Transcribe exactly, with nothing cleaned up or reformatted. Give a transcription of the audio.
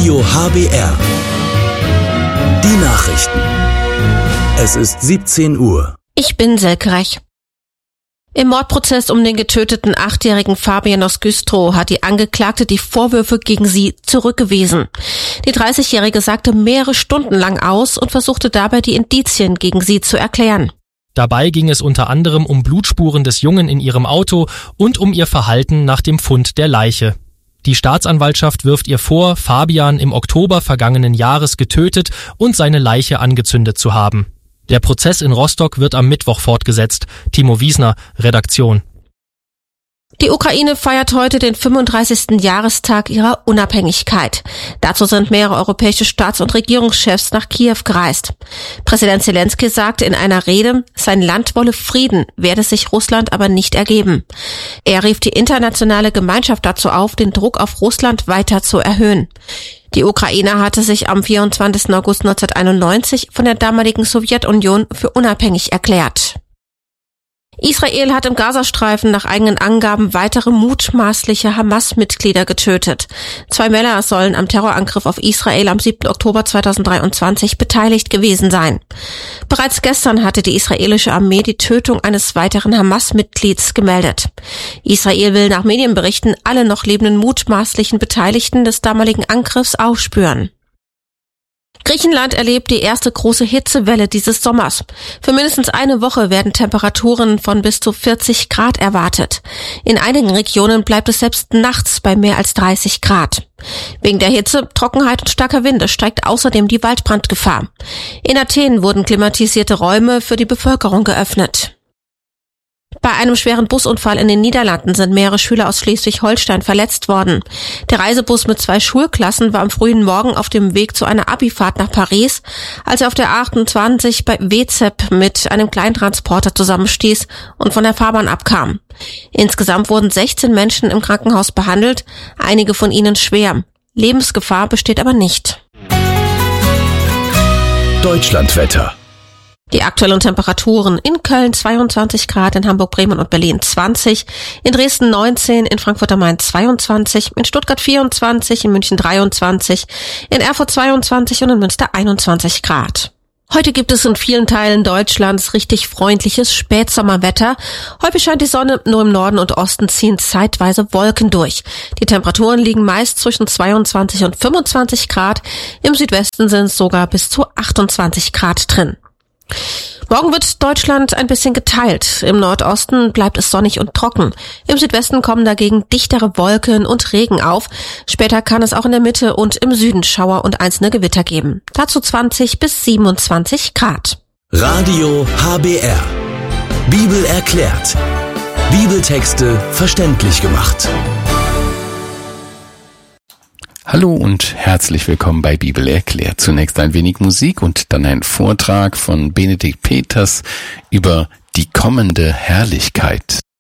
Radio H B R. Die Nachrichten. Es ist siebzehn Uhr. Ich bin Selke Rech. Im Mordprozess um den getöteten achtjährigen Fabian aus Güstrow hat die Angeklagte die Vorwürfe gegen sie zurückgewiesen. Die dreißigjährige sagte mehrere Stunden lang aus und versuchte dabei, die Indizien gegen sie zu erklären. Dabei ging es unter anderem um Blutspuren des Jungen in ihrem Auto und um ihr Verhalten nach dem Fund der Leiche. Die Staatsanwaltschaft wirft ihr vor, Fabian im Oktober vergangenen Jahres getötet und seine Leiche angezündet zu haben. Der Prozess in Rostock wird am Mittwoch fortgesetzt. Timo Wiesner, Redaktion. Die Ukraine feiert heute den fünfunddreißigsten Jahrestag ihrer Unabhängigkeit. Dazu sind mehrere europäische Staats- und Regierungschefs nach Kiew gereist. Präsident Zelensky sagte in einer Rede, sein Land wolle Frieden, werde sich Russland aber nicht ergeben. Er rief die internationale Gemeinschaft dazu auf, den Druck auf Russland weiter zu erhöhen. Die Ukraine hatte sich am vierundzwanzigsten August neunzehnhunderteinundneunzig von der damaligen Sowjetunion für unabhängig erklärt. Israel hat im Gazastreifen nach eigenen Angaben weitere mutmaßliche Hamas-Mitglieder getötet. Zwei Männer sollen am Terrorangriff auf Israel am siebten Oktober zweitausenddreiundzwanzig beteiligt gewesen sein. Bereits gestern hatte die israelische Armee die Tötung eines weiteren Hamas-Mitglieds gemeldet. Israel will nach Medienberichten alle noch lebenden mutmaßlichen Beteiligten des damaligen Angriffs aufspüren. Griechenland erlebt die erste große Hitzewelle dieses Sommers. Für mindestens eine Woche werden Temperaturen von bis zu vierzig Grad erwartet. In einigen Regionen bleibt es selbst nachts bei mehr als dreißig Grad. Wegen der Hitze, Trockenheit und starker Winde steigt außerdem die Waldbrandgefahr. In Athen wurden klimatisierte Räume für die Bevölkerung geöffnet. Bei einem schweren Busunfall in den Niederlanden sind mehrere Schüler aus Schleswig-Holstein verletzt worden. Der Reisebus mit zwei Schulklassen war am frühen Morgen auf dem Weg zu einer Abifahrt nach Paris, als er auf der A achtundzwanzig bei Wezep mit einem Kleintransporter zusammenstieß und von der Fahrbahn abkam. Insgesamt wurden sechzehn Menschen im Krankenhaus behandelt, einige von ihnen schwer. Lebensgefahr besteht aber nicht. Deutschlandwetter. Die aktuellen Temperaturen: in Köln zweiundzwanzig Grad, in Hamburg, Bremen und Berlin zwanzig, in Dresden neunzehn, in Frankfurt am Main zweiundzwanzig, in Stuttgart vierundzwanzig, in München dreiundzwanzig, in Erfurt zweiundzwanzig und in Münster einundzwanzig Grad. Heute gibt es in vielen Teilen Deutschlands richtig freundliches Spätsommerwetter. Häufig scheint die Sonne, nur im Norden und Osten ziehen zeitweise Wolken durch. Die Temperaturen liegen meist zwischen zweiundzwanzig und fünfundzwanzig Grad, im Südwesten sind es sogar bis zu achtundzwanzig Grad drin. Morgen wird Deutschland ein bisschen geteilt. Im Nordosten bleibt es sonnig und trocken. Im Südwesten kommen dagegen dichtere Wolken und Regen auf. Später kann es auch in der Mitte und im Süden Schauer und einzelne Gewitter geben. Dazu zwanzig bis siebenundzwanzig Grad. Radio H B R. Bibel erklärt. Bibeltexte verständlich gemacht. Hallo und herzlich willkommen bei Bibel erklärt. Zunächst ein wenig Musik und dann ein Vortrag von Benedikt Peters über die kommende Herrlichkeit.